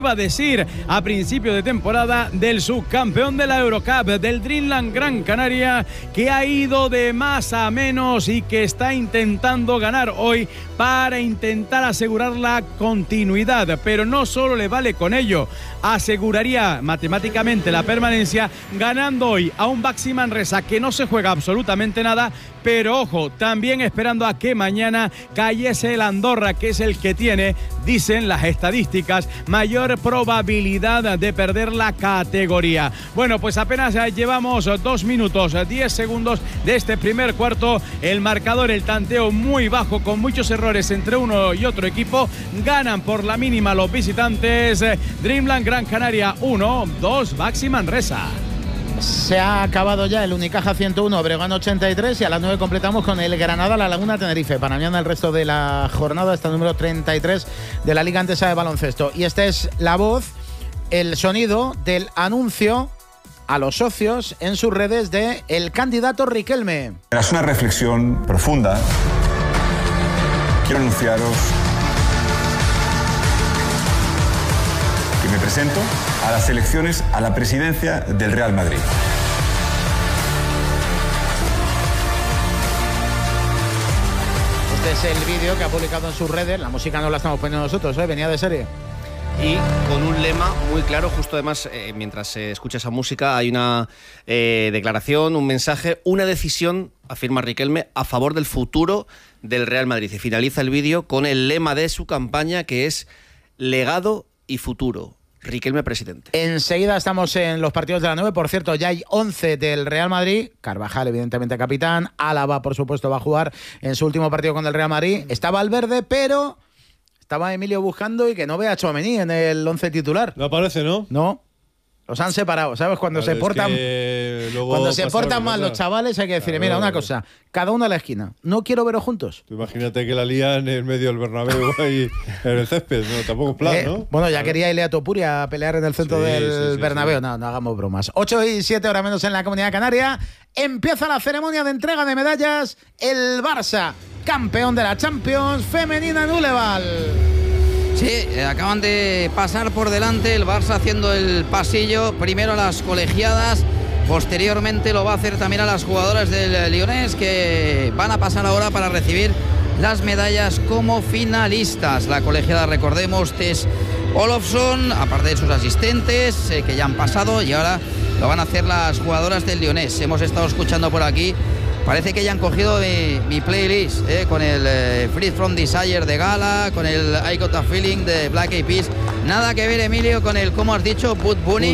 a decir a principio de temporada del subcampeón de la Eurocup, del Dreamland Gran Canaria, que ha ido de más a menos y que está intentando ganar hoy para intentar asegurar la continuidad, pero no solo le vale con ello, aseguraría matemáticamente la permanencia ganando hoy a un Baxi Manresa que no se juega absolutamente nada, pero ojo, también esperando a que mañana cayese el Andorra, que es el que tiene, dicen las estadísticas, mayor probabilidad de perder la categoría. Bueno, pues apenas llevamos 2 minutos 10 segundos de este primer cuarto, el marcador, el tanteo muy bajo, con muchos errores entre uno y otro equipo. Ganan por la mínima los visitantes. Dreamland Gran Canaria 1-2 Baxi Manresa. Se ha acabado ya el Unicaja 101, Breogán 83, y a las 9 completamos con el Granada La Laguna Tenerife. Para mañana el resto de la jornada está el número 33 de la Liga Andesa de Baloncesto. Y esta es la voz, el sonido del anuncio a los socios en sus redes de el candidato Riquelme. Tras una reflexión profunda, quiero anunciaros que me presento a las elecciones a la presidencia del Real Madrid. Este es el vídeo que ha publicado en sus redes. La música no la estamos poniendo nosotros, venía de serie. Y con un lema muy claro, justo además, mientras se escucha esa música, hay una declaración, un mensaje, una decisión, afirma Riquelme, a favor del futuro del Real Madrid. Y finaliza el vídeo con el lema de su campaña, que es legado y futuro. Riquelme presidente. Enseguida estamos en los partidos de la 9. Por cierto, ya hay 11 del Real Madrid. Carvajal, evidentemente, capitán. Álava, por supuesto, va a jugar en su último partido con el Real Madrid. Está Valverde, pero estaba Emilio buscando y que no vea a Tchouaméni en el 11 titular. No aparece, ¿no? No. Los han separado, ¿sabes? Cuando se portan mal los chavales, hay que decir, mira, una cosa, cada uno a la esquina. No quiero veros juntos. Tú imagínate que la lían en el medio del Bernabéu ahí en el césped, no, tampoco es plan, ¿no? Bueno, ya quería Ilea Topuria pelear en el centro del Bernabéu. Sí. No hagamos bromas. 8:07 hora menos en la Comunidad Canaria. Empieza la ceremonia de entrega de medallas. El Barça, campeón de la Champions femenina en Uleval. Sí, acaban de pasar por delante el Barça haciendo el pasillo, primero a las colegiadas, posteriormente lo va a hacer también a las jugadoras del Lyonés, que van a pasar ahora para recibir las medallas como finalistas. La colegiada, recordemos, Tess Olofsson, aparte de sus asistentes, que ya han pasado, y ahora lo van a hacer las jugadoras del Lyonés. Hemos estado escuchando por aquí. Parece que ya han cogido mi playlist, con el Free From Desire de Gala, con el I Got a Feeling de Black Eyed Peas. Nada que ver, Emilio, con el, ¿cómo has dicho? Bud Bunny.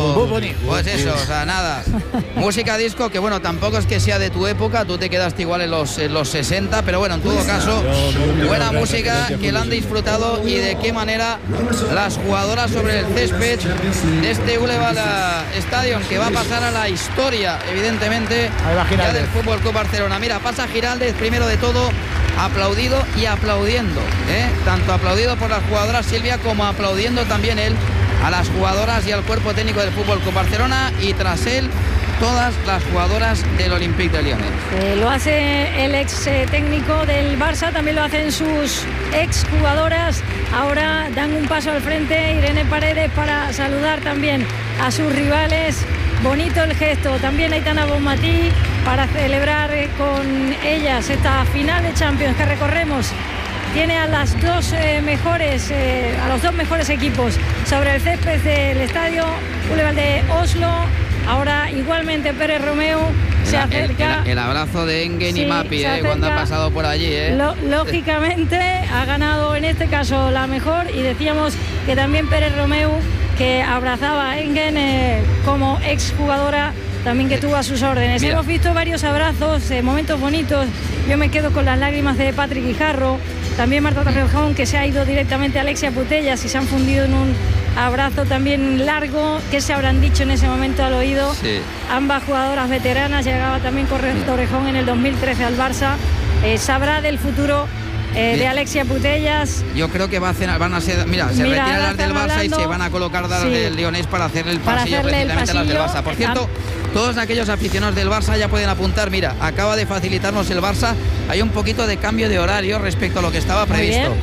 Pues eso, o sea, nada. Música disco que, bueno, tampoco es que sea de tu época, tú te quedaste igual en los 60, pero bueno, en todo caso, buena música, que la han disfrutado, y de qué manera las jugadoras sobre el césped de este Uleval Stadium, que va a pasar a la historia, evidentemente, ya del Fútbol Club Barcelona. Mira, pasa Giraldez primero de todo, aplaudido y aplaudiendo, tanto aplaudido por las jugadoras Silvia como aplaudiendo también él a las jugadoras y al cuerpo técnico del Fútbol Club Barcelona, y tras él todas las jugadoras del Olympique de Lyon. Lo hace el ex técnico del Barça, también lo hacen sus ex jugadoras. Ahora dan un paso al frente Irene Paredes para saludar también a sus rivales. Bonito el gesto, también Aitana Bonmatí para celebrar con ellas esta final de Champions que recorremos. Tiene a las dos mejores, a los dos mejores equipos sobre el césped del estadio Uleval de Oslo. Ahora igualmente Pérez Romeu se acerca. El abrazo de Engen y Mapi, cuando ha pasado por allí. Lógicamente ha ganado en este caso la mejor, y decíamos que también Pérez Romeu, que abrazaba a Engen como exjugadora, también que tuvo a sus órdenes. Mira. Hemos visto varios abrazos, momentos bonitos. Yo me quedo con las lágrimas de Patrick Guijarro, también Marta Torrejón, que se ha ido directamente a Alexia Putellas y se han fundido en un abrazo también largo. ¿Qué se habrán dicho en ese momento al oído? Sí. Ambas jugadoras veteranas, llegaba también Torrejón en el 2013 al Barça. Sabrá del futuro de Alexia Putellas. Yo creo que van a ser, se retiran las del Barça y se van a colocar las del Lyonés para hacerle el pasillo precisamente a las del Barça. Por cierto, todos aquellos aficionados del Barça ya pueden apuntar. Mira, acaba de facilitarnos el Barça, hay un poquito de cambio de horario respecto a lo que estaba previsto.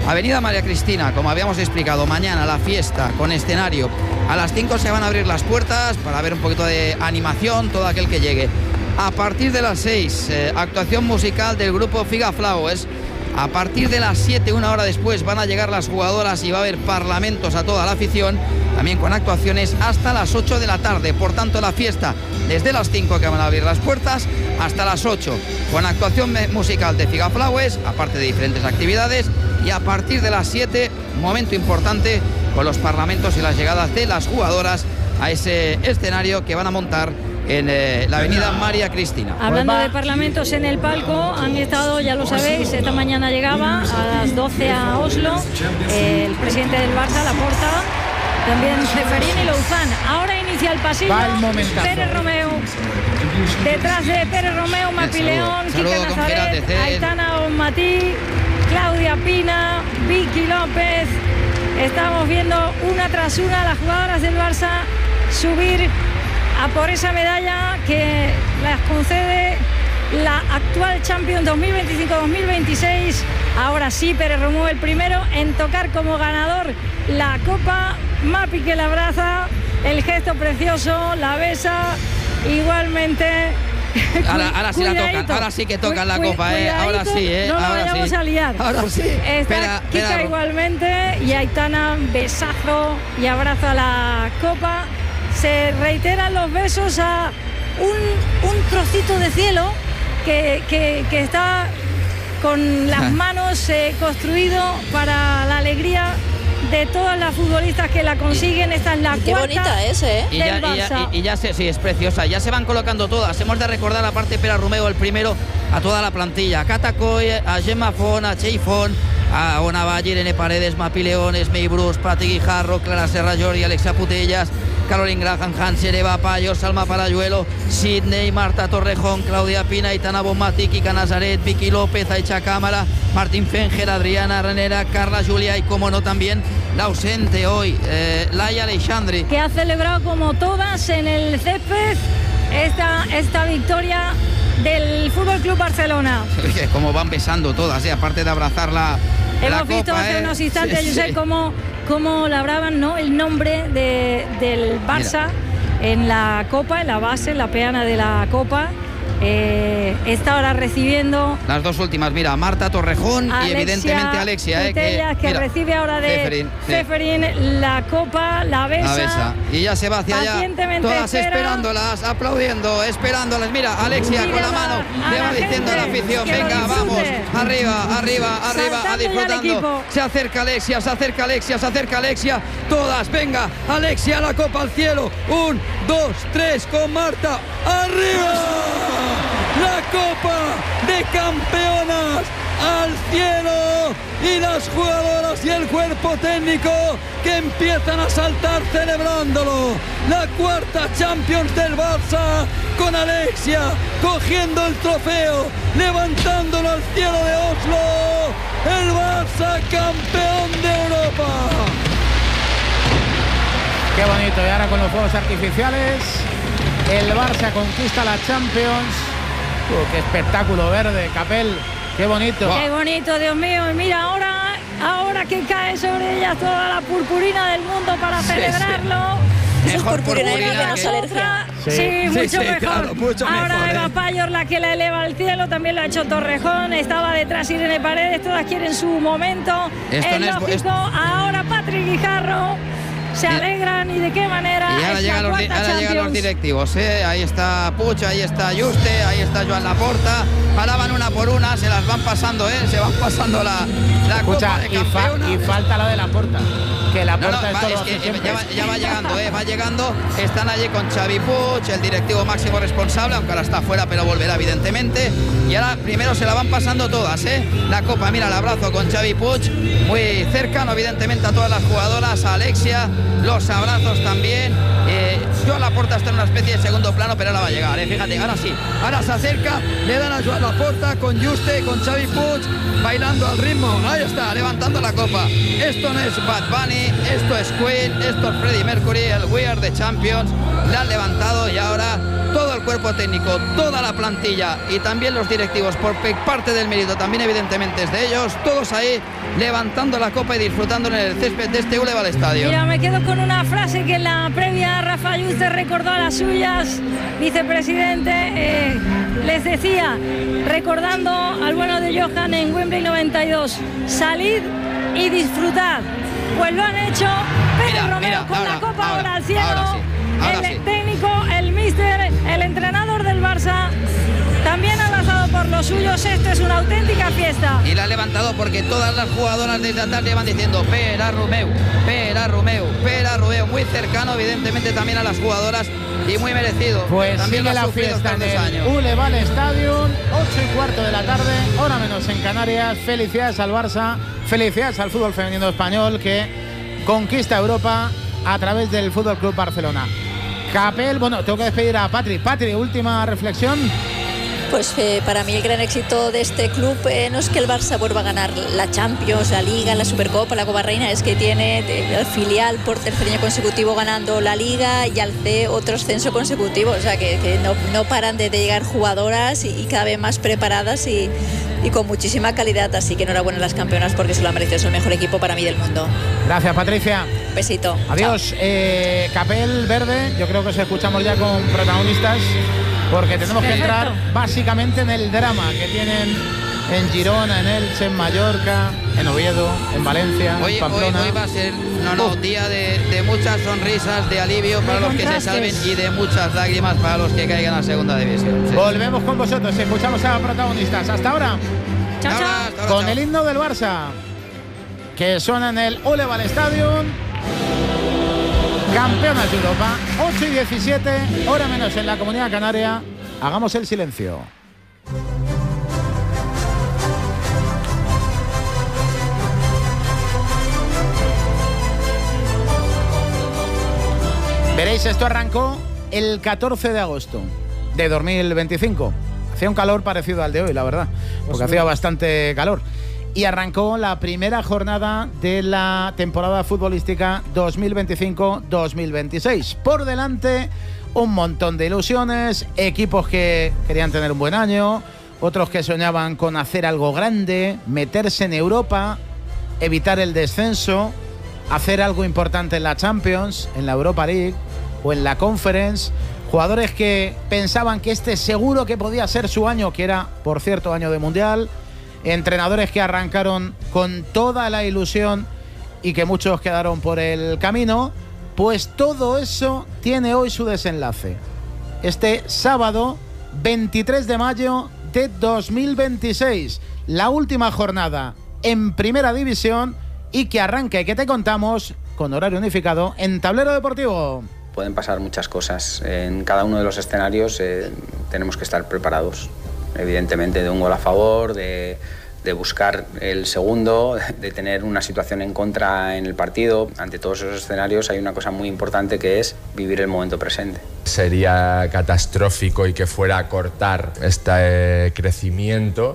Avenida María Cristina, como habíamos explicado, mañana la fiesta con escenario. A las 5 se van a abrir las puertas para ver un poquito de animación, todo aquel que llegue. A partir de las 6, actuación musical del grupo Figa Flowers. A partir de las 7, una hora después, van a llegar las jugadoras y va a haber parlamentos a toda la afición, también con actuaciones hasta las 8 de la tarde. Por tanto, la fiesta desde las 5 que van a abrir las puertas hasta las 8, con actuación musical de Figa Flowers, aparte de diferentes actividades, y a partir de las 7, momento importante con los parlamentos y las llegadas de las jugadoras a ese escenario que van a montar en la avenida María Cristina. Hablando de parlamentos en el palco, han estado, ya lo sabéis, esta mañana llegaba a las 12 a Oslo el presidente del Barça, Laporta, también Ceferín y Louzán. Ahora inicia el pasillo Pérez Romeu. Detrás de Pérez Romeu, Mapileón, Quique Nazaret, Aitana Bonmatí, Claudia Pina, Vicky López. Estamos viendo una tras una a las jugadoras del Barça subir a por esa medalla que las concede la actual Champions 2025-2026. Ahora sí, Pérez Romeu el primero en tocar como ganador la copa. Mapi que la abraza, el gesto precioso, la besa igualmente. Ahora sí la tocan, ahora sí que tocan la copa, ahora sí, no la ahora vayamos sí. a liar. Ahora sí. Está Kika igualmente y Aitana, besazo y abrazo a la copa. Se reiteran los besos a un trocito de cielo que está con las manos construido para la alegría de todas las futbolistas que la consiguen. Esta es la Qué cuarta bonita es, ¿eh? Y ya sí, es preciosa. Ya se van colocando todas. Hemos de recordar, aparte Pérez Romeu, el primero, a toda la plantilla. A Cata Coy, a Gemma Font, a Chey Font, a Ona Valle, Irene Paredes, Mapi León, May Bruce, Pati Guijarro, Clara Serra Llori, Alexia Putellas, Caroline Graham, Hanser, Eva Payo, Salma Parayuelo, Sidney, Marta Torrejón, Claudia Pina, Aitana Bonmatí, Kika Nazaret, Vicky López, Aicha Cámara, Martín Fenger, Adriana Renera, Carla Julia y, como no, también la ausente hoy, Laia Aleixandri, que ha celebrado como todas en el césped esta victoria del Fútbol Club Barcelona. Como van besando todas, aparte de abrazarla. Hemos visto hace unos instantes, sí, Josep, cómo labraban, ¿no?, el nombre del Barça. Mira, en la copa, en la base, en la peana de la copa. Está ahora recibiendo las dos últimas, mira, Marta Torrejón y evidentemente Alexia, que mira, recibe ahora de Ceferín la copa, la besa y ya se va hacia allá, todas esperándolas, aplaudiendo, esperándolas. Mira, Alexia con la mano le va diciendo a la afición, venga, vamos, arriba, a disfrutando. Se acerca Alexia, todas, venga, Alexia, la copa al cielo, 1, 2, 3, con Marta, arriba. La Copa de Campeonas al cielo y las jugadoras y el cuerpo técnico que empiezan a saltar celebrándolo. La cuarta Champions del Barça con Alexia cogiendo el trofeo, levantándolo al cielo de Oslo. El Barça campeón de Europa. Qué bonito. Y ahora con los fuegos artificiales el Barça conquista la Champions. Qué espectáculo verde, Capel. Qué bonito. Qué bonito, Dios mío. Y mira, ahora que cae sobre ellas toda la purpurina del mundo para celebrarlo. Mejor purpurina que menos alergia. Sí, mucho mejor. Claro, mucho ahora mejor, Eva Payor, la que la eleva al cielo, también lo ha hecho Torrejón. Estaba detrás Irene Paredes, todas quieren su momento. Es lógico. Ahora Patrick Guijarro. Se alegran y de qué manera. Y ahora llegan los directivos, ahí está Puig, ahí está Juste, ahí está Joan Laporta. Ahora van una por una, se las van pasando, se van pasando la Escucha, copa de campeonas. Y falta la de Laporta. Que Laporta ya va llegando, va llegando. Están allí con Xavi Puig, el directivo máximo responsable, aunque ahora está fuera, pero volverá evidentemente. Y ahora primero se la van pasando todas, la copa. Mira el abrazo con Xavi Puig, muy cercano evidentemente a todas las jugadoras, a Alexia. Los abrazos también, Joan Laporta está en una especie de segundo plano, pero ahora va a llegar, fíjate, ahora sí, ahora se acerca, le dan a Joan Laporta con Juste, con Xavi Puig, bailando al ritmo, ahí está, levantando la copa. Esto no es Bad Bunny, esto es Queen, esto es Freddie Mercury, el We Are the Champions, le han levantado y ahora todo el cuerpo técnico, toda la plantilla y también los directivos, por parte del mérito también evidentemente es de ellos, todos ahí levantando la copa y disfrutando en el césped de este Uleval Stadium. Mira, me quedo con una frase que en la previa Rafa Yuste recordó a las suyas, vicepresidente, les decía, recordando al bueno de Johan en Wembley 92, salid y disfrutad. Pues lo han hecho. Pérez Romeu con la copa ahora al cielo. El técnico, el míster, el entrenador del Barça también ha abrazado por los suyos. Esto es una auténtica fiesta. Y la ha levantado porque todas las jugadoras desde atrás le van diciendo Pere Romeu, Pere Romeu, Pere Romeu. Muy cercano evidentemente también a las jugadoras y muy merecido. Pues también sigue la fiesta en el Uleval Stadium, 8:15 de la tarde, hora menos en Canarias. Felicidades al Barça, felicidades al fútbol femenino español que conquista Europa a través del Fútbol Club Barcelona. Capel, bueno, tengo que despedir a Patri. Patri, última reflexión. Pues para mí el gran éxito de este club no es que el Barça vuelva a ganar la Champions, la Liga, la Supercopa, la Copa Reina, es que tiene el filial por tercer año consecutivo ganando la Liga y al C otro ascenso consecutivo, o sea que no paran de llegar jugadoras y cada vez más preparadas y con muchísima calidad, así que enhorabuena a las campeonas porque se lo han merecido, es el mejor equipo para mí del mundo. Gracias, Patricia. Besito. Adiós. Capel Verde, yo creo que os escuchamos ya con protagonistas porque tenemos que entrar básicamente en el drama que tienen en Girona, en Elche, en Mallorca, en Oviedo, en Valencia, en Pamplona. Hoy va a ser día de muchas sonrisas, de alivio para los que se salven y de muchas lágrimas para los que caigan a segunda división. Sí. Volvemos con vosotros, escuchamos a protagonistas. Hasta ahora. Chao, chao. Con el himno del Barça que suena en el Uleval Stadium. Campeonas de Europa, 8:17, hora menos en la Comunidad Canaria. Hagamos el silencio. Veréis, esto arrancó el 14 de agosto de 2025. Hacía un calor parecido al de hoy, la verdad, porque hacía bastante calor. Y arrancó la primera jornada de la temporada futbolística 2025-2026. Por delante, un montón de ilusiones, equipos que querían tener un buen año, otros que soñaban con hacer algo grande, meterse en Europa, evitar el descenso, hacer algo importante en la Champions, en la Europa League o en la Conference. Jugadores que pensaban que este seguro que podía ser su año, que era, por cierto, año de Mundial. Entrenadores que arrancaron con toda la ilusión y que muchos quedaron por el camino. Pues todo eso tiene hoy su desenlace. Este sábado 23 de mayo de 2026, la última jornada en Primera División y que arranca y que te contamos con horario unificado en Tablero Deportivo. Pueden pasar muchas cosas. En cada uno de los escenarios tenemos que estar preparados. Evidentemente, de un gol a favor, de buscar el segundo, de tener una situación en contra en el partido. Ante todos esos escenarios hay una cosa muy importante que es vivir el momento presente. Sería catastrófico y que fuera a cortar este crecimiento,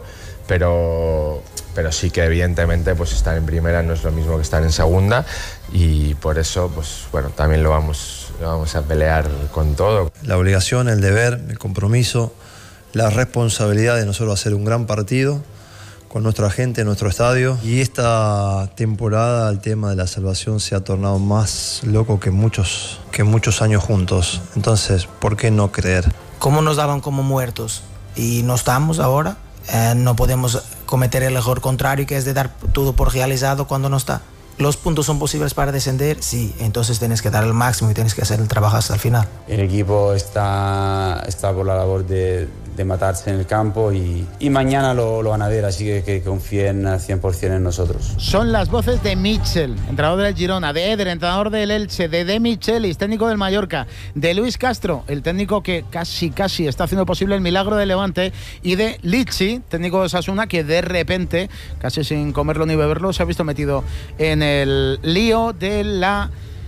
pero sí que evidentemente pues estar en primera no es lo mismo que estar en segunda y por eso pues bueno, también lo vamos a pelear con todo. La obligación, el deber, el compromiso, la responsabilidad de nosotros hacer un gran partido con nuestra gente, nuestro estadio. Y esta temporada el tema de la salvación se ha tornado más loco que muchos años juntos. Entonces, ¿por qué no creer? ¿Cómo nos daban como muertos? Y no estamos ahora. No podemos cometer el error contrario, que es de dar todo por realizado cuando no está. ¿Los puntos son posibles para descender? Sí, entonces tienes que dar el máximo y tienes que hacer el trabajo hasta el final. El equipo está por la labor de matarse en el campo y mañana lo van a ver, así que confíen al 100% en nosotros. Son las voces de Mitchell, entrenador del Girona, de Eder, entrenador del Elche, de Michelis, técnico del Mallorca, de Luis Castro, el técnico que casi está haciendo posible el milagro de Levante, y de Lichi, técnico de Osasuna, que de repente, casi sin comerlo ni beberlo, se ha visto metido en el lío de la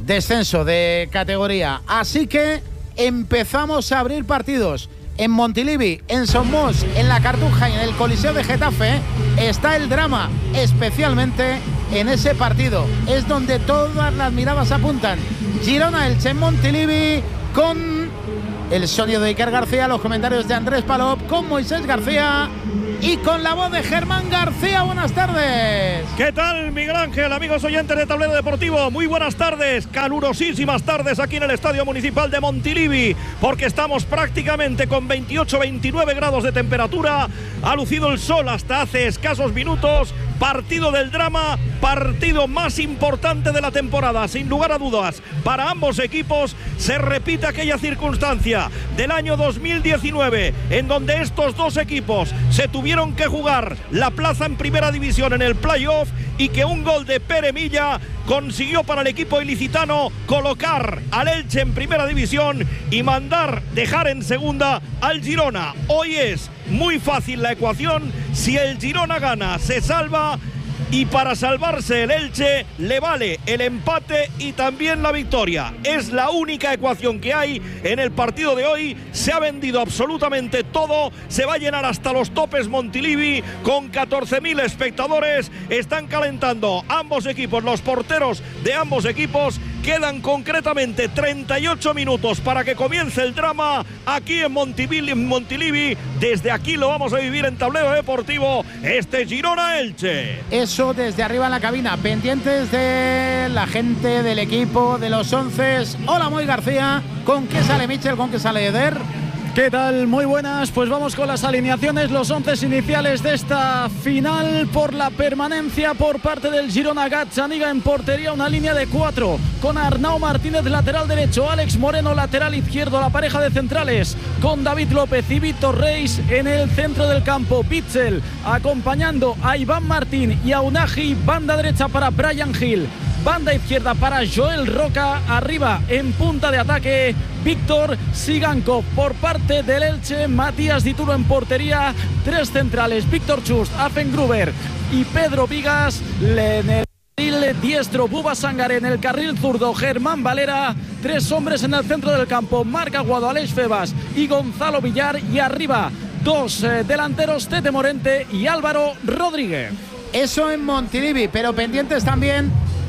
descenso de categoría. Así que empezamos a abrir partidos. En Montilivi, en Somos, en La Cartuja y en el Coliseo de Getafe está el drama, especialmente en ese partido. Es donde todas las miradas apuntan. Girona-Elche en Montilivi, con el sonido de Iker García, los comentarios de Andrés Palop, con Moisés García y con la voz de Germán García. Buenas tardes. ¿Qué tal, Miguel Ángel? Amigos oyentes de Tablero Deportivo, muy buenas tardes, calurosísimas tardes aquí en el Estadio Municipal de Montilivi, porque estamos prácticamente con 28-29 grados de temperatura. Ha lucido el sol hasta hace escasos minutos. Partido del drama, partido más importante de la temporada, sin lugar a dudas. Para ambos equipos se repite aquella circunstancia del año 2019, en donde estos dos equipos se tuvieron que jugar la plaza en primera división en el playoff, y que un gol de Pere Milla consiguió para el equipo ilicitano colocar al Elche en primera división y dejar en segunda al Girona. Hoy es muy fácil la ecuación. Si el Girona gana, se salva, y para salvarse el Elche le vale el empate y también la victoria. Es la única ecuación que hay en el partido de hoy. Se ha vendido absolutamente todo, se va a llenar hasta los topes Montilivi con 14.000 espectadores. Están calentando ambos equipos, los porteros de ambos equipos. Quedan concretamente 38 minutos para que comience el drama aquí en Montilivi. Desde aquí lo vamos a vivir en Tablero Deportivo, este Girona-Elche. Eso desde arriba en la cabina, pendientes de la gente del equipo, de los 11. Hola, Moy García. ¿Con qué sale Michel? ¿Con qué sale Eder? ¿Qué tal? Muy buenas, pues vamos con las alineaciones, los 11 iniciales de esta final por la permanencia por parte del Girona. Gazzaniga en portería, una línea de 4 con Arnau Martínez lateral derecho, Alex Moreno lateral izquierdo, la pareja de centrales con David López y Víctor Reis en el centro del campo. Pitzel acompañando a Iván Martín y a Unagi, banda derecha para Brian Hill, banda izquierda para Joel Roca, arriba en punta de ataque Víctor Sigankov. Por parte del Elche, Matías Dituro en portería, 3 centrales, Víctor Chust, Affengruber y Pedro Vigas. En el carril diestro, Buba Sangaré, en el carril zurdo, Germán Valera. 3 hombres en el centro del campo, Marc Aguado, Aleix Febas y Gonzalo Villar. Y arriba, 2 delanteros, Tete Morente y Álvaro Rodríguez. Eso en Montilivi, pero pendientes también.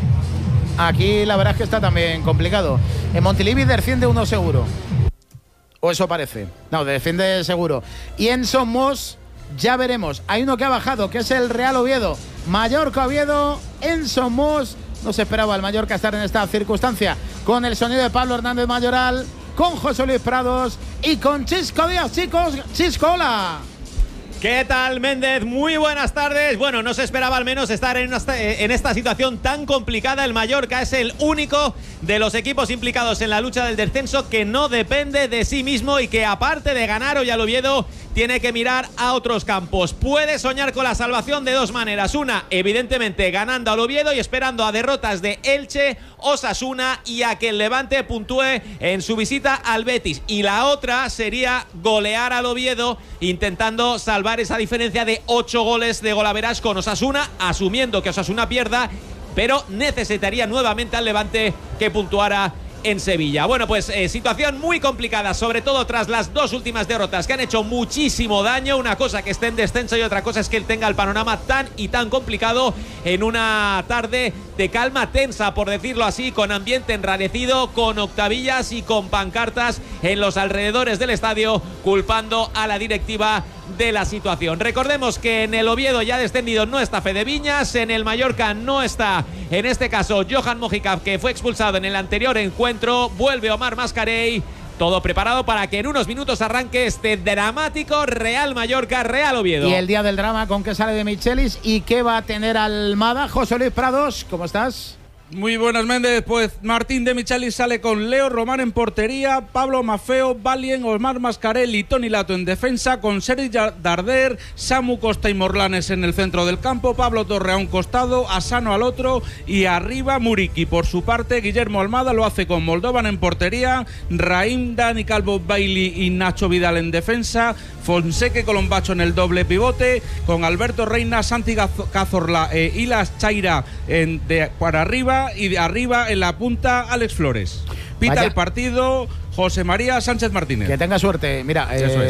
Aquí la verdad es que está también complicado. En Montilivi desciende uno seguro. O eso parece. No, desciende seguro. Y en Somos ya veremos. Hay uno que ha bajado, que es el Real Oviedo. Mallorca-Oviedo en Somos. No se esperaba el Mallorca estar en esta circunstancia. Con el sonido de Pablo Hernández Mayoral, con José Luis Prados y con Chisco Díaz. Chicos, Chisco, hola. ¿Qué tal, Méndez? Muy buenas tardes. Bueno, no se esperaba al menos estar en esta situación tan complicada. El Mallorca es el único de los equipos implicados en la lucha del descenso que no depende de sí mismo y que, aparte de ganar hoy al Oviedo, tiene que mirar a otros campos. Puede soñar con la salvación de 2 maneras. Una, evidentemente, ganando al Oviedo y esperando a derrotas de Elche, Osasuna y a que el Levante puntúe en su visita al Betis. Y la otra sería golear al Oviedo, intentando salvar esa diferencia de 8 goles de golaveras con Osasuna, asumiendo que Osasuna pierda, pero necesitaría nuevamente al Levante que puntuara en Sevilla. Bueno, pues situación muy complicada, sobre todo tras las 2 últimas derrotas que han hecho muchísimo daño. Una cosa que esté en descenso y otra cosa es que él tenga el panorama tan y tan complicado en una tarde de calma tensa, por decirlo así, con ambiente enrarecido, con octavillas y con pancartas en los alrededores del estadio culpando a la directiva de la situación. Recordemos que en el Oviedo ya descendido no está Fede Viñas, en el Mallorca no está, en este caso, Johan Mojica, que fue expulsado en el anterior encuentro. Vuelve Omar Mascarell. Todo preparado para que en unos minutos arranque este dramático Real Mallorca, Real Oviedo. Y el día del drama, ¿con qué sale de Michelis y qué va a tener Almada? José Luis Prados, ¿cómo estás? Muy buenas, Méndez. Pues Martín de Michelis sale con Leo Román en portería, Pablo Mafeo, Valien, Omar Mascarell y Toni Lato en defensa, con Sergi Darder, Samu Costa y Morlanes en el centro del campo, Pablo Torre a un costado, Asano al otro y arriba Muriqui. Por su parte, Guillermo Almada lo hace con Moldovan en portería, Raim, Dani Calvo, Bailey y Nacho Vidal en defensa, Fonseca y Colombacho en el doble pivote, con Alberto Reina, Santi Cazorla e Ilas Chaira para arriba, Cartuja y de arriba en la punta Alex Flores. Pita el partido José María Sánchez Martínez. Que tenga suerte. Mira,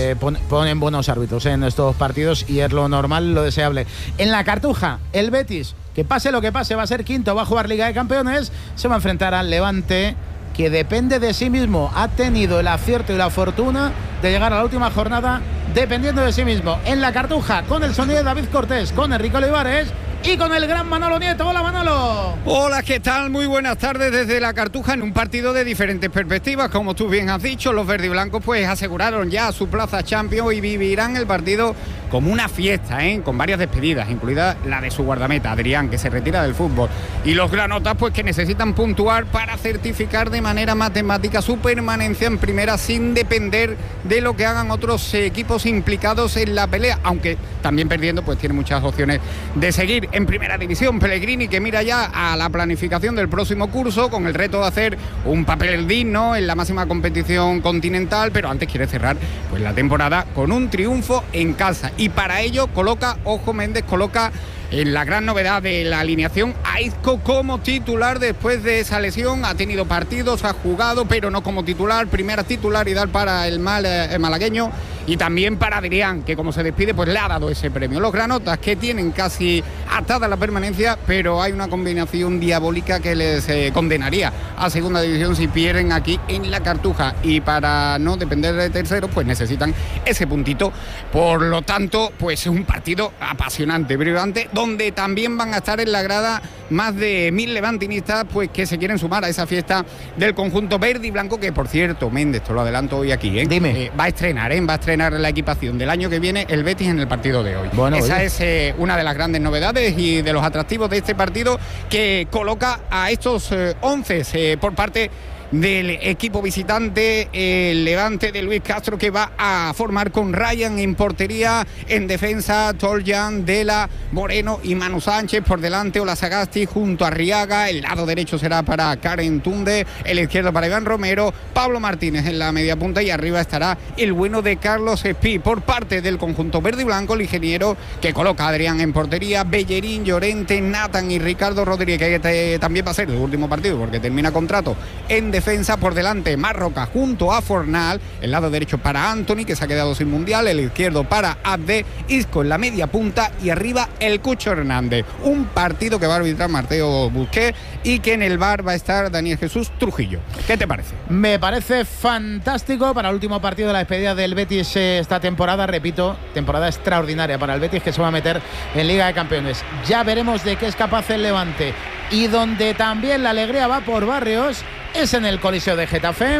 ponen buenos árbitros en estos partidos y es lo normal, lo deseable. En la Cartuja, el Betis, que pase lo que pase, va a ser quinto, va a jugar Liga de Campeones, se va a enfrentar al Levante, que depende de sí mismo. Ha tenido el acierto y la fortuna de llegar a la última jornada dependiendo de sí mismo. En la Cartuja, con el sonido de David Cortés, con Enrique Olivares y con el gran Manolo Nieto. Hola, Manolo. Hola, ¿qué tal? Muy buenas tardes desde la Cartuja, en un partido de diferentes perspectivas. Como tú bien has dicho, los verdiblancos pues aseguraron ya su plaza Champions y vivirán el partido como una fiesta, con varias despedidas, incluida la de su guardameta, Adrián, que se retira del fútbol. Y los granotas pues que necesitan puntuar para certificar de manera matemática su permanencia en primera, sin depender de lo que hagan otros equipos implicados en la pelea, aunque también perdiendo pues tiene muchas opciones de seguir en primera división. Pellegrini, que mira ya a la planificación del próximo curso con el reto de hacer un papel digno en la máxima competición continental, pero antes quiere cerrar pues la temporada con un triunfo en casa, y para ello coloca, ojo Méndez, coloca en la gran novedad de la alineación a Isco como titular después de esa lesión. Ha tenido partidos, ha jugado, pero no como titular. Primera titularidad para el malagueño, y también para Adrián, que como se despide pues le ha dado ese premio. Los granotas, que tienen casi atada la permanencia, pero hay una combinación diabólica que les condenaría a segunda división si pierden aquí en la Cartuja, y para no depender de terceros pues necesitan ese puntito. Por lo tanto pues es un partido apasionante, brillante, donde también van a estar en la grada más de 1000 levantinistas pues que se quieren sumar a esa fiesta del conjunto verde y blanco, que por cierto, Méndez, te lo adelanto hoy aquí, Dime. Va a estrenar la equipación del año que viene el Betis en el partido de hoy. Bueno, esa es una de las grandes novedades y de los atractivos de este partido, que coloca a estos 11 por parte del equipo visitante, el Levante de Luis Castro, que va a formar con Ryan en portería, en defensa Toljan, Dela, Moreno y Manu Sánchez, por delante Olasagasti junto a Arriaga, el lado derecho será para Karen Tunde, el izquierdo para Iván Romero, Pablo Martínez en la media punta, y arriba estará el bueno de Carlos Espí. Por parte del conjunto verde y blanco, el ingeniero, que coloca a Adrián en portería, Bellerín, Llorente, Nathan y Ricardo Rodríguez, que también va a ser el último partido porque termina contrato en defensa. Por delante Marroca junto a Fornal, el lado derecho para Anthony, que se ha quedado sin mundial, el izquierdo para Abde, Isco en la media punta y arriba el Cucho Hernández. Un partido que va a arbitrar Mateo Busquets y que en el VAR va a estar Daniel Jesús Trujillo. ¿Qué te parece? Me parece fantástico para el último partido de la despedida del Betis esta temporada. Repito, temporada extraordinaria para el Betis, que se va a meter en Liga de Campeones. Ya veremos de qué es capaz el Levante, y donde también la alegría va por barrios es en el Coliseo de Getafe.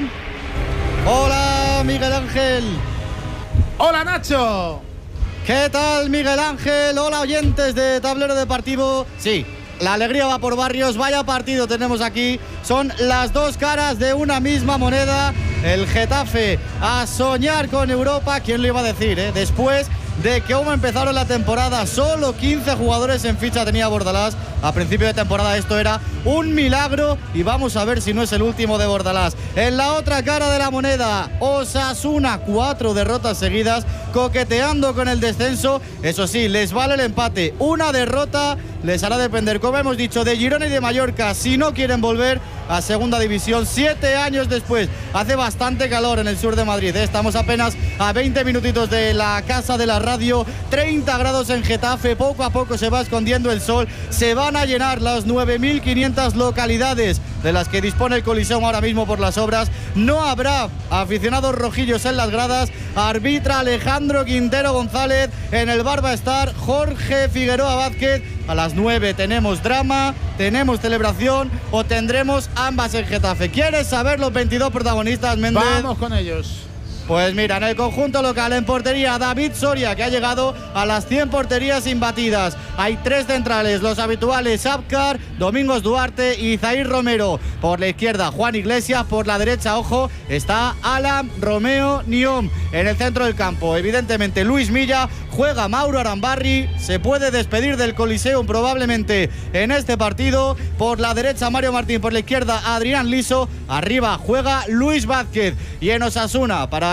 Hola, Miguel Ángel. Hola, Nacho. ¿Qué tal, Miguel Ángel? Hola, oyentes de Tablero Deportivo. Sí, la alegría va por barrios. Vaya partido tenemos aquí. Son las dos caras de una misma moneda. El Getafe a soñar con Europa. ¿Quién lo iba a decir, Después de que como empezaron la temporada, solo 15 jugadores en ficha tenía Bordalás. A principio de temporada esto era un milagro, y vamos a ver si no es el último de Bordalás. En la otra cara de la moneda, Osasuna, 4 derrotas seguidas, coqueteando con el descenso. Eso sí, les vale el empate. Una derrota les hará depender, como hemos dicho, de Girona y de Mallorca si no quieren volver a segunda división 7 años después. Hace bastante calor en el sur de Madrid, Estamos apenas a 20 minutitos de la casa de la radio. 30 grados en Getafe, poco a poco se va escondiendo el sol. Se van a llenar las 9.500 localidades de las que dispone el Coliseo ahora mismo por las obras. No habrá aficionados rojillos en las gradas. Arbitra Alejandro Quintero González. En el bar va a estar Jorge Figueroa Vázquez. A las 9 tenemos drama, tenemos celebración, o tendremos ambas en Getafe. ¿Quieres saber los 22 protagonistas, Méndez? Vamos con ellos. Pues mira, en el conjunto local, en portería, David Soria, que ha llegado a las 100 porterías imbatidas. Hay 3 centrales, los habituales Abkar, Domingos Duarte y Zair Romero. Por la izquierda, Juan Iglesias. Por la derecha, ojo, está Alan Romeo Niom. En el centro del campo, evidentemente, Luis Milla. Juega Mauro Arambarri. Se puede despedir del Coliseum probablemente en este partido. Por la derecha, Mario Martín. Por la izquierda, Adrián Liso. Arriba juega Luis Vázquez. Y en Osasuna, para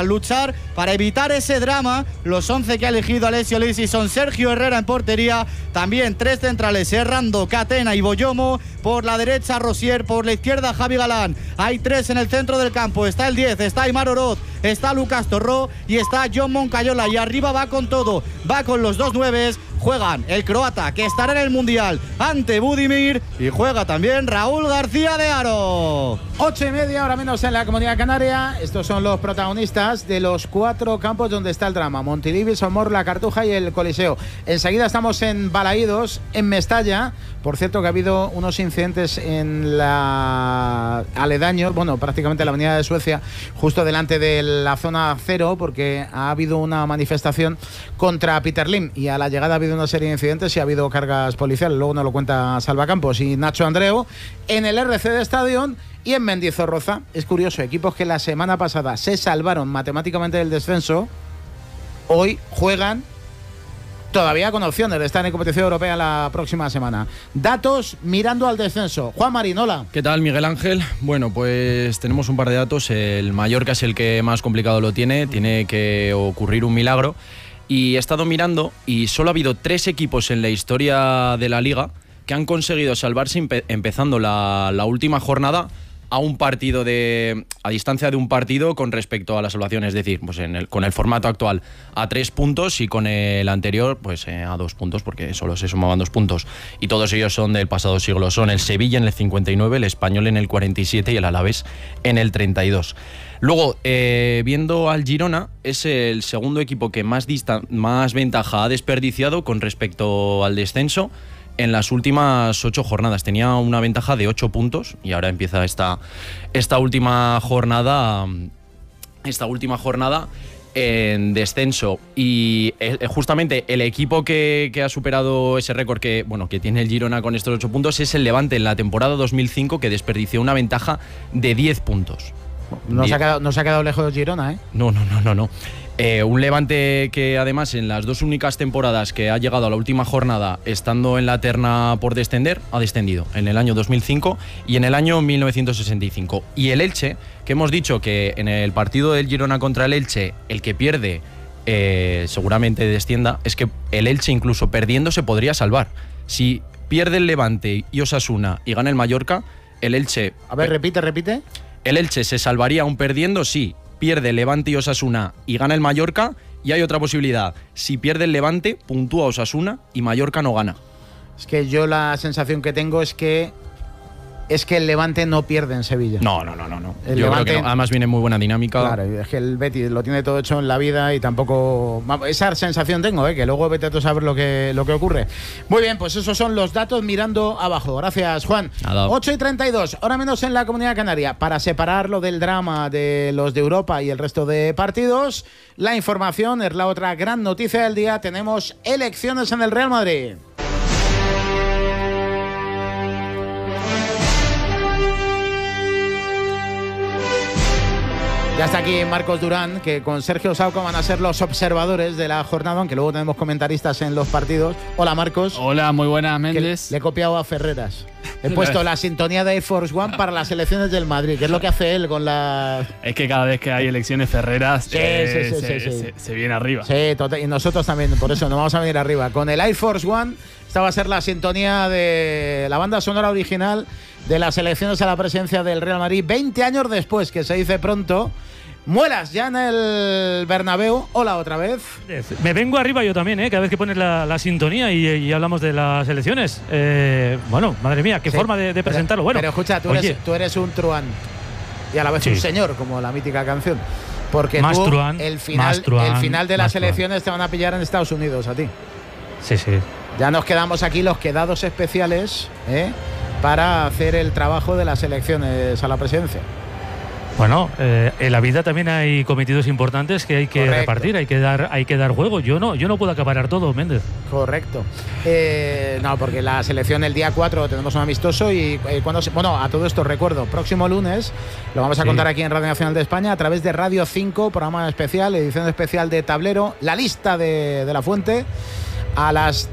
para luchar, para evitar ese drama. Los 11 que ha elegido Alessio Lisi son Sergio Herrera en portería, también 3 centrales, Errando, Catena y Boyomo, por la derecha Rosier, por la izquierda Javi Galán. Hay 3 en el centro del campo, está el 10, está Aimar Oroz, está Lucas Torró y está John Moncayola, y arriba va con todo, va con los 2 nueves. Juegan el croata, que estará en el Mundial ante Budimir, y juega también Raúl García de Haro. 8:30, ahora menos en la Comunidad Canaria. Estos son los protagonistas de los 4 campos donde está el drama: Montilivi, Somor, La Cartuja y el Coliseo. Enseguida estamos en Balaídos, en Mestalla. Por cierto, que ha habido unos incidentes en la aledaños, bueno, prácticamente la avenida de Suecia, justo delante de la zona cero, porque ha habido una manifestación contra Peter Lim, y a la llegada ha habido una serie de incidentes y ha habido cargas policiales. Luego nos lo cuenta Salva Campos y Nacho Andreu. En el RC de Stadion y en Mendizorroza, es curioso, equipos que la semana pasada se salvaron matemáticamente del descenso, hoy juegan todavía con opciones de estar en competición europea la próxima semana. Datos mirando al descenso. Juan Marín, hola. ¿Qué tal, Miguel Ángel? Bueno, pues tenemos un par de datos. El Mallorca es el que más complicado lo tiene. Tiene que ocurrir un milagro. Y he estado mirando y solo ha habido 3 equipos en la historia de la Liga que han conseguido salvarse empezando la última jornada a un partido a distancia de un partido con respecto a la salvación, es decir, pues con el formato actual a 3 puntos y con el anterior pues a 2 puntos, porque solo se sumaban 2 puntos, y todos ellos son del pasado siglo. Son el Sevilla en el 59, el Español en el 47 y el Alavés en el 32. Luego, viendo al Girona, es el segundo equipo que más ventaja ha desperdiciado con respecto al descenso en las últimas 8 jornadas. Tenía una ventaja de 8 puntos y ahora empieza esta última jornada en descenso. Y justamente el equipo que ha superado ese récord que tiene el Girona con estos 8 puntos es el Levante en la temporada 2005, que desperdició una ventaja de 10 puntos. No se ha quedado lejos de Girona, ¿eh? No. Un Levante que además en las 2 únicas temporadas que ha llegado a la última jornada estando en la terna por descender, ha descendido en el año 2005 y en el año 1965. Y el Elche, que hemos dicho que en el partido del Girona contra el Elche, el que pierde seguramente descienda, es que el Elche incluso perdiendo se podría salvar. Si pierde el Levante y Osasuna y gana el Mallorca, el Elche... A ver, repite. El Elche se salvaría aún perdiendo si pierde Levante y Osasuna y gana el Mallorca, y hay otra posibilidad: si pierde el Levante, puntúa Osasuna y Mallorca no gana. Es que yo la sensación que tengo es que el Levante no pierde en Sevilla. No. Yo creo que no. Además viene muy buena dinámica. Claro, es que el Betis lo tiene todo hecho en la vida y tampoco... Esa sensación tengo, que luego vete tú a saber lo que ocurre. Muy bien, pues esos son los datos mirando abajo. Gracias, Juan. 8:32, ahora menos en la Comunidad Canaria. Para separarlo del drama de los de Europa y el resto de partidos, la información es la otra gran noticia del día. Tenemos elecciones en el Real Madrid. Ya está aquí Marcos Durán, que con Sergio Sauco van a ser los observadores de la jornada, aunque luego tenemos comentaristas en los partidos. Hola, Marcos. Hola, muy buenas, Méndez. Le he copiado a Ferreras. He puesto la sintonía de Air Force One para las elecciones del Madrid, que es lo que hace él con la... Es que cada vez que hay elecciones Ferreras se viene arriba. Sí, total, y nosotros también, por eso nos vamos a venir arriba. Con el Air Force One, esta va a ser la sintonía de la banda sonora original de las elecciones a la presidencia del Real Madrid, 20 años después, que se dice pronto. Muelas ya en el Bernabéu. Hola otra vez. Me vengo arriba yo también, cada vez que pones la sintonía y hablamos de las elecciones. Bueno, madre mía, qué forma de presentarlo. Bueno, pero escucha, tú eres un truán y a la vez un señor, como la mítica canción. Porque más tú, truán, el final de las elecciones te van a pillar en Estados Unidos a ti. Sí. Ya nos quedamos aquí los quedados especiales para hacer el trabajo de las elecciones a la presidencia. Bueno, en la vida también hay cometidos importantes que hay que repartir, hay que dar juego. Yo no puedo acaparar todo, Méndez. Correcto. No, porque la selección el día 4 tenemos un amistoso y a todo esto recuerdo, próximo lunes lo vamos a contar aquí en Radio Nacional de España a través de Radio 5, programa especial, edición especial de Tablero, la lista de La Fuente. a las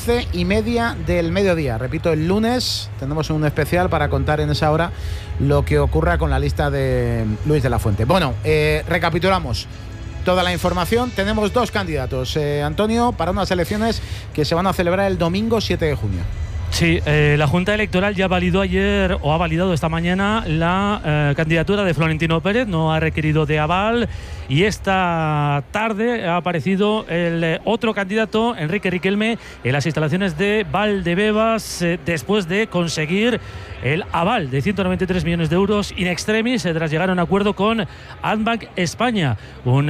12:30 del mediodía. Repito, el lunes tendremos un especial para contar en esa hora lo que ocurra con la lista de Luis de la Fuente. Bueno, recapitulamos toda la información. Tenemos 2 candidatos, Antonio, para unas elecciones que se van a celebrar el domingo 7 de junio. Sí, la Junta Electoral ya validó ayer o ha validado esta mañana la candidatura de Florentino Pérez, no ha requerido de aval, y esta tarde ha aparecido el otro candidato, Enrique Riquelme, en las instalaciones de Valdebebas después de conseguir el aval de 193 millones de euros in extremis tras llegar a un acuerdo con Andbank España, un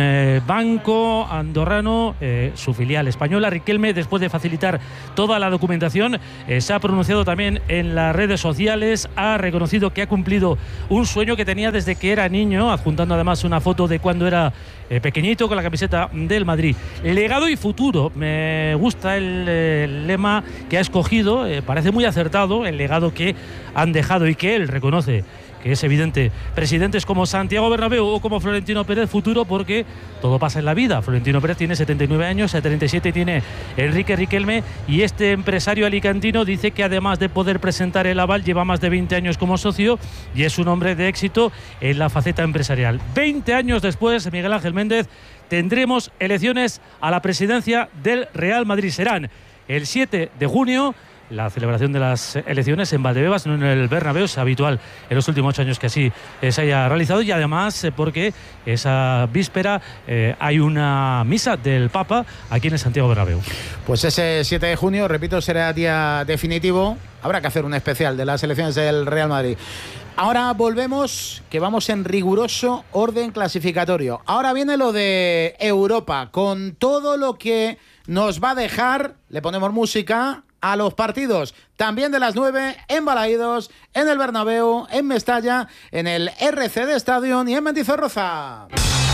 banco andorrano, su filial española. Riquelme, después de facilitar toda la documentación, se ha pronunciado también en las redes sociales, ha reconocido que ha cumplido un sueño que tenía desde que era niño, adjuntando además una foto de cuando era pequeñito con la camiseta del Madrid. Legado y futuro, me gusta el lema que ha escogido, parece muy acertado el legado que han dejado y que él reconoce que es evidente. Presidentes como Santiago Bernabéu o como Florentino Pérez, futuro, porque todo pasa en la vida. Florentino Pérez tiene 79 años, 37 tiene Enrique Riquelme, y este empresario alicantino dice que además de poder presentar el aval, lleva más de 20 años como socio y es un hombre de éxito en la faceta empresarial. 20 años después, Miguel Ángel Méndez, tendremos elecciones a la presidencia del Real Madrid. Serán el 7 de junio. La celebración de las elecciones en Valdebebas, no en el Bernabéu, es habitual en los últimos años que así se haya realizado, y además porque esa víspera hay una misa del Papa aquí en el Santiago Bernabéu. Pues ese 7 de junio, repito, será día definitivo. Habrá que hacer un especial de las elecciones del Real Madrid. Ahora volvemos, que vamos en riguroso orden clasificatorio. Ahora viene lo de Europa, con todo lo que nos va a dejar. Le ponemos música a los partidos también de las 9 en Balaídos, en el Bernabéu, en Mestalla, en el RCD Stadium y en Mendizorroza.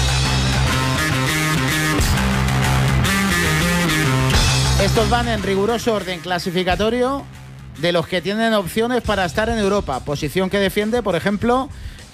Estos van en riguroso orden clasificatorio de los que tienen opciones para estar en Europa. Posición que defiende, por ejemplo,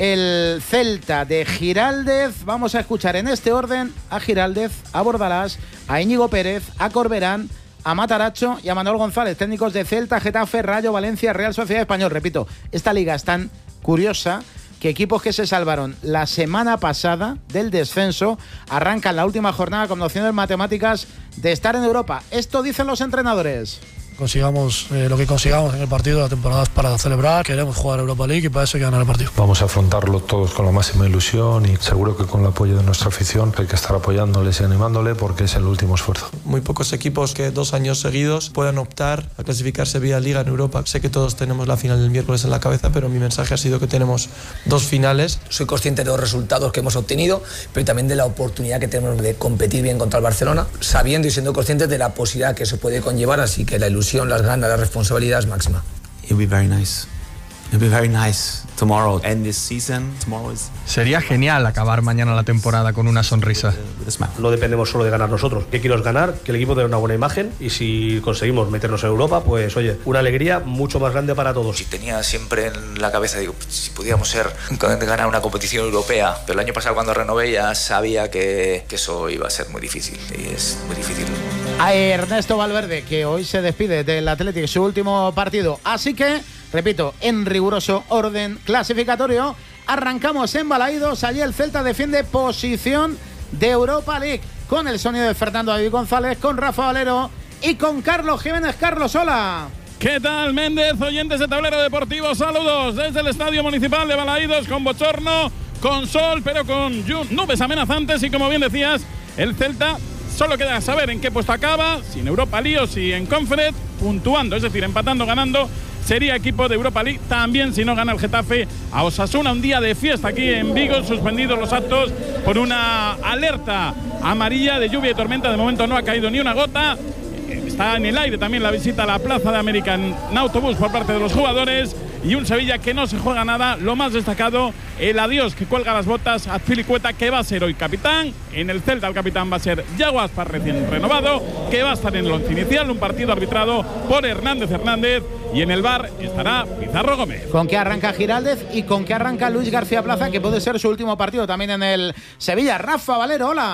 el Celta de Giraldez. Vamos a escuchar en este orden a Giraldez, a Bordalás, a Íñigo Pérez, a Corberán, a Mataracho y a Manuel González, técnicos de Celta, Getafe, Rayo, Valencia, Real Sociedad Español. Repito, esta liga es tan curiosa que equipos que se salvaron la semana pasada del descenso arrancan la última jornada con opciones matemáticas de estar en Europa. Esto dicen los entrenadores. Consigamos lo que consigamos en el partido de la temporada es para celebrar. Queremos jugar Europa League y para eso hay que ganar el partido. Vamos a afrontarlo todos con la máxima ilusión y seguro que con el apoyo de nuestra afición hay que estar apoyándoles y animándole porque es el último esfuerzo. Muy pocos equipos que 2 años seguidos puedan optar a clasificarse vía Liga en Europa. Sé que todos tenemos la final del miércoles en la cabeza, pero mi mensaje ha sido que tenemos 2 finales. Soy consciente de los resultados que hemos obtenido, pero también de la oportunidad que tenemos de competir bien contra el Barcelona, sabiendo y siendo conscientes de la posibilidad que eso puede conllevar, así que la ilusión, las ganas, la responsabilidad es máxima. It'll be very nice. It'll be very nice tomorrow end this season. Tomorrow is... Sería genial acabar mañana la temporada con una sonrisa. No dependemos solo de ganar nosotros. ¿Qué quiero es ganar? Que el equipo tenga una buena imagen y si conseguimos meternos en Europa, pues oye, una alegría mucho más grande para todos. Si tenía siempre en la cabeza, digo, si pudiéramos ganar una competición europea, pero el año pasado cuando renové ya sabía que eso iba a ser muy difícil y es muy difícil. A Ernesto Valverde, que hoy se despide del Athletic, su último partido. Así que, repito, en riguroso orden clasificatorio, arrancamos en Balaídos. Allí el Celta defiende posición de Europa League, con el sonido de Fernando David González, con Rafa Valero y con Carlos Jiménez. Carlos, hola. ¿Qué tal, Méndez? Oyentes de Tablero Deportivo, saludos desde el Estadio Municipal de Balaídos, con bochorno, con sol, pero con nubes amenazantes. Y como bien decías, el Celta solo queda saber en qué puesto acaba, si en Europa League o si en Conference, puntuando, es decir, empatando, ganando, sería equipo de Europa League. También si no gana el Getafe a Osasuna, un día de fiesta aquí en Vigo, suspendidos los actos por una alerta amarilla de lluvia y tormenta. De momento no ha caído ni una gota. Está en el aire también la visita a la Plaza de América en autobús por parte de los jugadores. Y un Sevilla que no se juega nada. Lo más destacado, el adiós que cuelga las botas a Azpilicueta, que va a ser hoy capitán. En el Celta el capitán va a ser Yago Aspas, recién renovado, que va a estar en el once inicial. Un partido arbitrado por Hernández Hernández. Y en el bar estará Pizarro Gómez. ¿Con qué arranca Giraldez y con qué arranca Luis García Plaza, que puede ser su último partido también en el Sevilla? Rafa Valero, hola.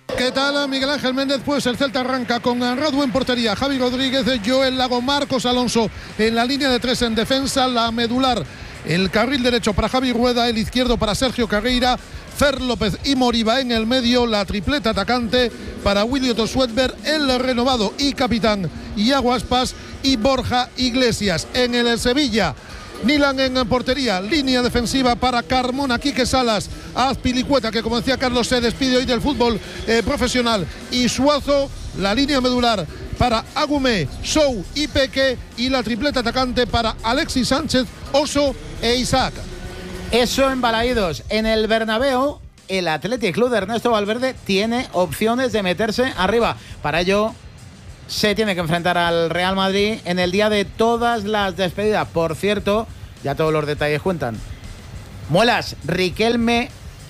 ¿Qué tal, Miguel Ángel Méndez? Pues el Celta arranca con Radu en portería, Javi Rodríguez, Joel Lago, Marcos Alonso en la línea de 3 en defensa, la medular, el carril derecho para Javi Rueda, el izquierdo para Sergio Carreira, Fer López y Moriba en el medio, la tripleta atacante para Willy Otto Sweatberg, el renovado y capitán Iago Aspas y Borja Iglesias. En el Sevilla, Nilan en portería, línea defensiva para Carmona, Quique Salas, Azpilicueta, que como decía Carlos se despide hoy del fútbol profesional, y Suazo, la línea medular para Agumé, Sou y Peque, y la tripleta atacante para Alexis Sánchez, Oso e Isaac. Eso en Balaídos. En el Bernabéu, el Athletic Club de Ernesto Valverde tiene opciones de meterse arriba. Para ello se tiene que enfrentar al Real Madrid en el día de todas las despedidas. Por cierto, ya todos los detalles cuentan. Muelas, Riquelme,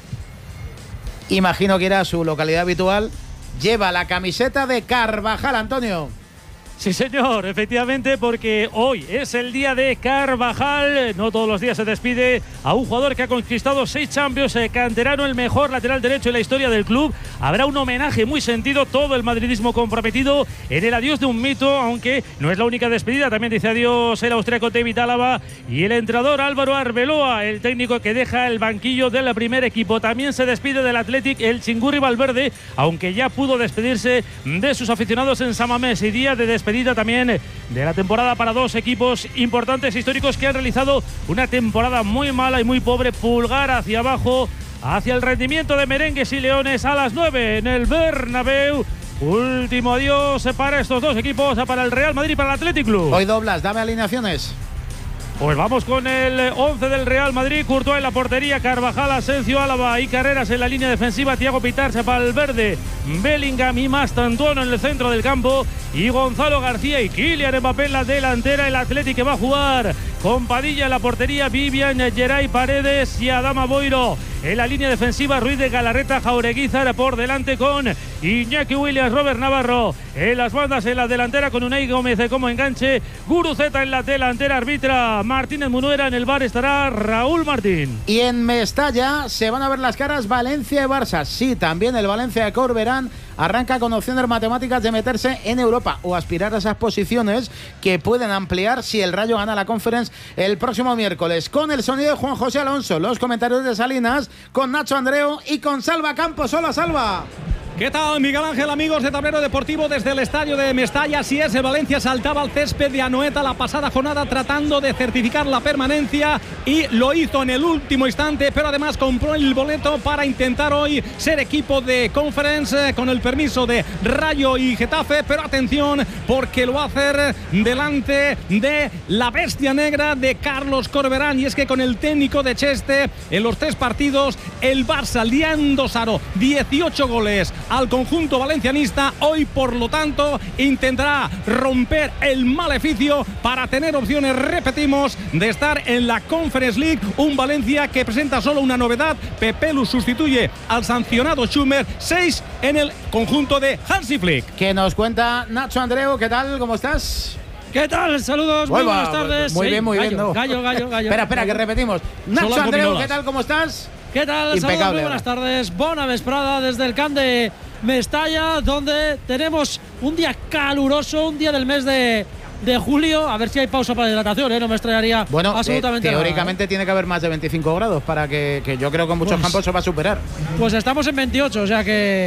imagino que era su localidad habitual, lleva la camiseta de Carvajal, Antonio. Sí, señor, efectivamente, porque hoy es el día de Carvajal. No todos los días se despide a un jugador que ha conquistado 6 Champions, canterano, el mejor lateral derecho en la historia del club. Habrá un homenaje muy sentido, todo el madridismo comprometido en el adiós de un mito, aunque no es la única despedida. También dice adiós el austríaco David Álava y el entrenador Álvaro Arbeloa, el técnico que deja el banquillo del primer equipo. También se despide del Athletic el Chingurri Valverde, aunque ya pudo despedirse de sus aficionados en San Mamés, y día de despedida también de la temporada para 2 equipos importantes históricos que han realizado una temporada muy mala y muy pobre. Pulgar hacia abajo, hacia el rendimiento de Merengues y Leones a las 9 en el Bernabéu. Último adiós para estos 2 equipos, para el Real Madrid y para el Athletic Club. Hoy doblas, dame alineaciones. Pues vamos con el 11 del Real Madrid. Courtois en la portería, Carvajal, Asensio, Álava y Carreras en la línea defensiva, Thiago Pitarsa, Valverde, Bellingham y Mastantuono en el centro del campo, y Gonzalo García y Kylian Mbappé en la delantera. El Athletic que va a jugar con Padilla en la portería, Vivian, Geray, Paredes y Adama Boiro. En la línea defensiva, Ruiz de Galarreta, Jaureguizar por delante con Iñaki Williams, Robert Navarro. En las bandas, en la delantera con Unai Gómez como enganche, Guruceta en la delantera, arbitra Martínez Munuera. En el bar estará Raúl Martín. Y en Mestalla se van a ver las caras Valencia y Barça. Sí, también el Valencia de Corberán arranca con opciones matemáticas de meterse en Europa o aspirar a esas posiciones que pueden ampliar si el Rayo gana la Conference el próximo miércoles. Con el sonido de Juan José Alonso, los comentarios de Salinas, con Nacho Andreu y con Salva Campos. Hola, Salva. ¿Qué tal, Miguel Ángel, amigos de Tablero Deportivo desde el estadio de Mestalla? Así es, el Valencia saltaba al césped de Anoeta la pasada jornada tratando de certificar la permanencia y lo hizo en el último instante, pero además compró el boleto para intentar hoy ser equipo de Conference con el permiso de Rayo y Getafe, pero atención porque lo va a hacer delante de la bestia negra de Carlos Corberán, y es que con el técnico de Cheste en los 3 partidos el Barça le ha endosado 18 goles al conjunto valencianista. Hoy, por lo tanto, intentará romper el maleficio para tener opciones, repetimos, de estar en la Conference League. Un Valencia que presenta solo una novedad: Pepelu sustituye al sancionado Schumer. 6 en el conjunto de Hansi Flick. ¿Qué nos cuenta Nacho Andreu? ¿Qué tal? ¿Cómo estás? ¿Qué tal? Saludos, muy buenas tardes. Muy bien, muy bien. Gallo. Espera, que repetimos. Nacho Andreu, ¿qué tal? ¿Cómo estás? ¿Qué tal? Saludos, muy buenas tardes. Bona vesprada desde el camp de Mestalla, donde tenemos un día caluroso, un día del mes de julio. A ver si hay pausa para hidratación, no me extrañaría absolutamente teóricamente nada. Tiene que haber más de 25 grados para que yo creo que en muchos campos se va a superar. Pues estamos en 28, o sea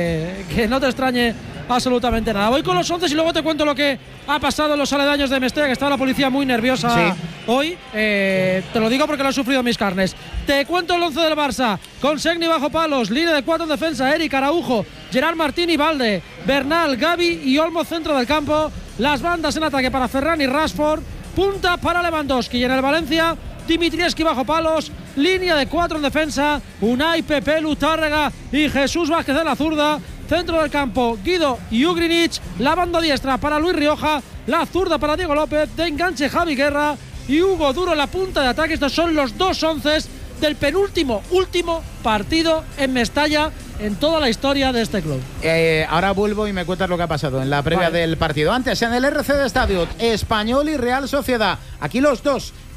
que no te extrañe absolutamente nada. Voy con los 11 y luego te cuento lo que ha pasado en los aledaños de Mestalla, que estaba la policía muy nerviosa hoy. Te lo digo porque lo han sufrido mis carnes. Te cuento el 11 del Barça, con Segni bajo palos, línea de 4 en defensa, Eric Araujo, Gerard Martín y Valde, Bernal, Gavi y Olmo centro del campo. Las bandas en ataque para Ferran y Rashford, punta para Lewandowski. Y en el Valencia, Dimitrievski bajo palos, línea de 4 en defensa, Unai, Pepe, Lutárrega y Jesús Vázquez en la zurda. Centro del campo, Guido y Ugrinic. La banda diestra para Luis Rioja, la zurda para Diego López, de enganche Javi Guerra y Hugo Duro en la punta de ataque. Estos son los 2 onces del último partido en Mestalla en toda la historia de este club. Ahora vuelvo y me cuentas lo que ha pasado en la previa del partido. Antes, en el RC de Estadio, Español y Real Sociedad. Aquí los dos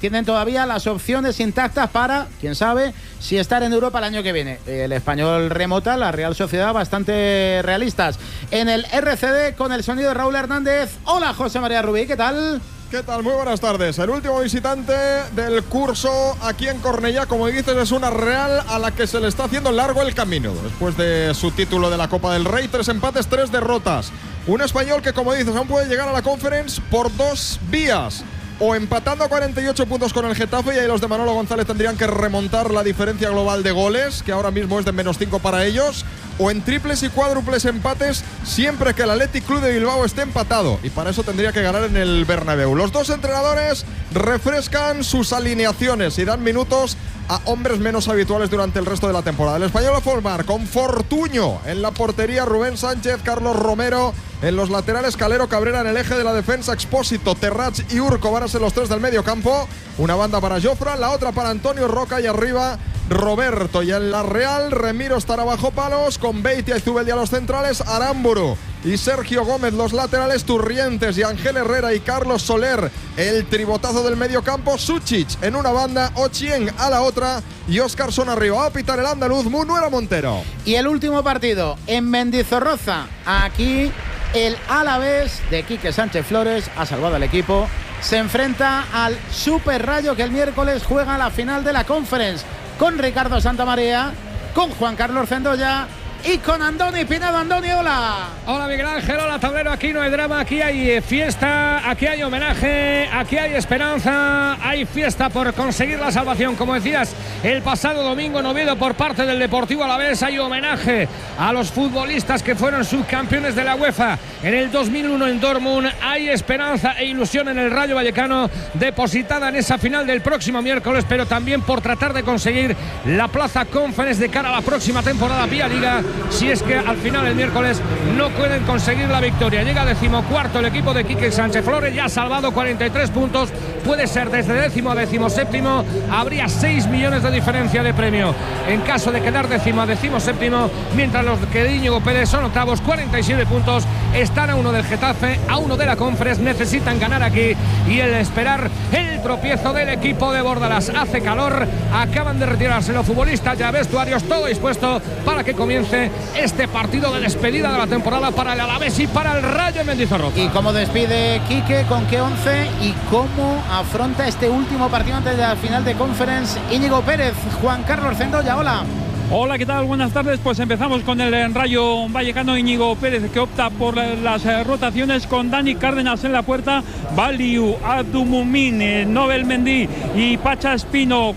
tienen todavía las opciones intactas para, quién sabe, si estar en Europa el año que viene. El Español remota, la Real Sociedad bastante realistas. En el RCD con el sonido de Raúl Hernández. Hola, José María Rubí, ¿qué tal? ¿Qué tal? Muy buenas tardes. El último visitante del curso aquí en Cornellá, como dices, es una Real a la que se le está haciendo largo el camino. Después de su título de la Copa del Rey, 3 empates, 3 derrotas. Un Español que, como dices, aún puede llegar a la Conference por 2 vías. O empatando a 48 puntos con el Getafe, y ahí los de Manolo González tendrían que remontar la diferencia global de goles, que ahora mismo es de -5 para ellos, o en triples y cuádruples empates siempre que el Athletic Club de Bilbao esté empatado, y para eso tendría que ganar en el Bernabéu. Los dos entrenadores refrescan sus alineaciones y dan minutos a hombres menos habituales durante el resto de la temporada. El Español a formar con Fortuño en la portería, Rubén Sánchez, Carlos Romero en los laterales, Calero, Cabrera en el eje de la defensa, Expósito, Terrach y Urco van a ser los 3 del medio campo. Una banda para Jofran, la otra para Antonio Roca y arriba Roberto. Y en la Real, Remiro estará bajo palos con Beitia y Zubeldia los centrales, Aramburu y Sergio Gómez los laterales, Turrientes y Ángel Herrera y Carlos Soler el tribotazo del medio campo, Suchic en una banda, Ochieng a la otra y Óscarson arriba. Va a pitar el andaluz Munuera Montero. Y el último partido en Mendizorroza. Aquí el Alavés de Quique Sánchez Flores ha salvado al equipo. Se enfrenta al Super Rayo, que el miércoles juega la final de la Conference con Ricardo Santamaría, con Juan Carlos Cendoya y con Andoni Pinedo. Andoni, hola. Hola, Miguel Ángel, hola, tablero. Aquí no hay drama, aquí hay fiesta, aquí hay homenaje, aquí hay esperanza, hay fiesta por conseguir la salvación. Como decías, el pasado domingo en Oviedo por parte del Deportivo Alavés hay homenaje a los futbolistas que fueron subcampeones de la UEFA en el 2001 en Dortmund. Hay esperanza e ilusión en el Rayo Vallecano depositada en esa final del próximo miércoles, pero también por tratar de conseguir la plaza Conference de cara a la próxima temporada vía Liga, si es que al final el miércoles no pueden conseguir la victoria. Llega 14º el equipo de Quique Sánchez Flores, ya ha salvado 43 puntos, puede ser desde 10º a 17º, habría 6 millones de diferencia de premio en caso de quedar 10º a 17º, mientras los que de Íñigo Pérez son octavos, 47 puntos, están a 1 del Getafe, a 1 de la Conference, necesitan ganar aquí y el esperar el tropiezo del equipo de Bordalás. Hace calor, acaban de retirarse los futbolistas, ya vestuarios, todo dispuesto para que comience este partido de despedida de la temporada para el Alavés y para el Rayo en Mendizorroza. ¿Y cómo despide Quique? ¿Con qué 11? ¿Y cómo afronta este último partido antes de la final de Conference Íñigo Pérez? Juan Carlos Cendoya, hola. Hola, ¿qué tal? Buenas tardes. Pues empezamos con el Rayo Vallecano. Íñigo Pérez, que opta por las rotaciones con Dani Cárdenas en la puerta, Baliu, Abdumumin, Nobel Mendy y Pacha Espino.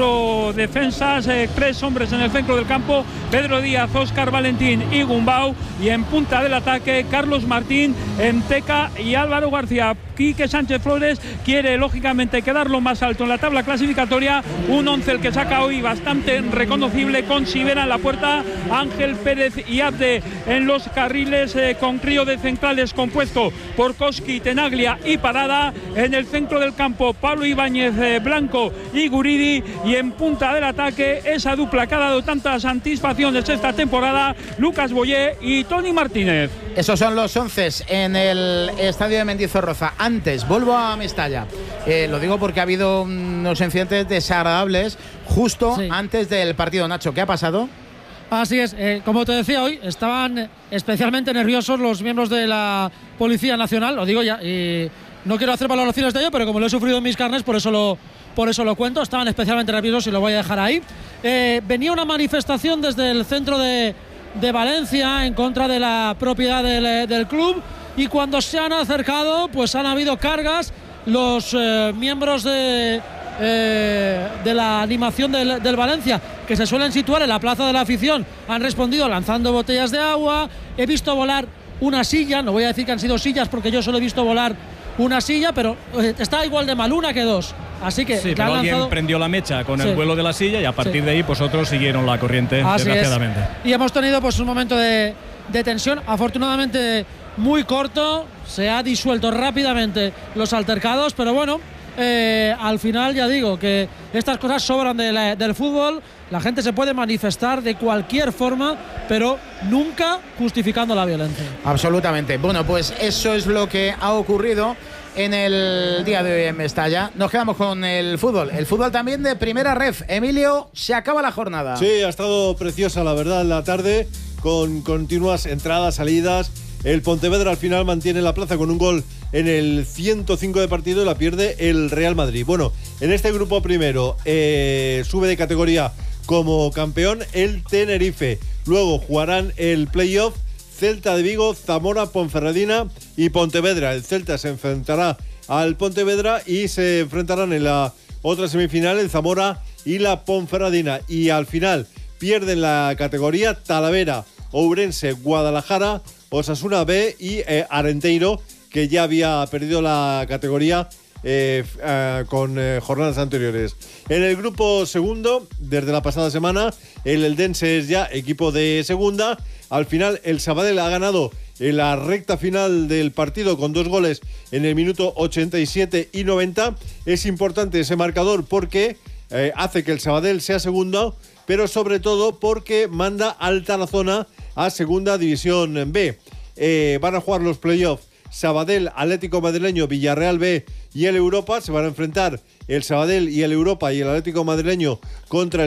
4 defensas, 3 hombres en el centro del campo, Pedro Díaz, Óscar Valentín y Gumbau. Y en punta del ataque, Carlos Martín, Enteca y Álvaro García. Quique Sánchez Flores quiere lógicamente quedarlo más alto en la tabla clasificatoria. Un 11 el que saca hoy bastante reconocible, con Sivera en la puerta, Ángel Pérez y Abde en los carriles, con trío de centrales compuesto por Koski, Tenaglia y Parada. En el centro del campo, Pablo Ibáñez, Blanco y Guridi. Y en punta del ataque, esa dupla que ha dado tantas satisfacciones esta temporada, Lucas Boyé y Tony Martínez. Esos son los 11 en el estadio de Mendizorroza. Antes, vuelvo a Mestalla. Lo digo porque ha habido unos incidentes desagradables justo antes del partido. Nacho, ¿qué ha pasado? Así es, como te decía hoy, estaban especialmente nerviosos los miembros de la Policía Nacional, lo digo ya, y no quiero hacer valoraciones de ello, pero como lo he sufrido en mis carnes, por eso lo cuento. Estaban especialmente nerviosos y lo voy a dejar ahí. Venía una manifestación desde el centro de Valencia en contra de la propiedad del club, y cuando se han acercado, pues han habido cargas. Los miembros de la animación del Valencia, que se suelen situar en la plaza de la afición, han respondido lanzando botellas de agua. He visto volar una silla, no voy a decir que han sido sillas porque yo solo he visto volar una silla, pero está igual de mal una que dos. Así que sí, pero alguien prendió la mecha con el vuelo de la silla y a partir de ahí pues otros siguieron la corriente, desgraciadamente. Y hemos tenido pues un momento de tensión, afortunadamente muy corto, se ha disuelto rápidamente los altercados, pero bueno, al final ya digo que estas cosas sobran del fútbol. La gente se puede manifestar de cualquier forma, pero nunca justificando la violencia. Absolutamente. Bueno, pues eso es lo que ha ocurrido en el día de hoy en Mestalla. Nos quedamos con el fútbol también de primera ref. Emilio, se acaba la jornada. Sí, ha estado preciosa la verdad la tarde, con continuas entradas, salidas. El Pontevedra al final mantiene la plaza con un gol en el 105 de partido y la pierde el Real Madrid. Bueno, en este grupo primero sube de categoría como campeón el Tenerife. Luego jugarán el playoff Celta de Vigo, Zamora, Ponferradina y Pontevedra. El Celta se enfrentará al Pontevedra y se enfrentarán en la otra semifinal el Zamora y la Ponferradina. Y al final pierden la categoría Talavera, Ourense, Guadalajara, Osasuna B y Arenteiro, que ya había perdido la categoría con jornadas anteriores. En el grupo segundo, desde la pasada semana, el Eldense es ya equipo de segunda. Al final, el Sabadell ha ganado en la recta final del partido con 2 goles en el minuto 87 y 90. Es importante ese marcador porque hace que el Sabadell sea segundo, pero sobre todo porque manda al Tarazona a Segunda División B. Van a jugar los playoffs Sabadell, Atlético Madrileño, Villarreal B y el Europa. Se van a enfrentar el Sabadell y el Europa y el Atlético Madrileño contra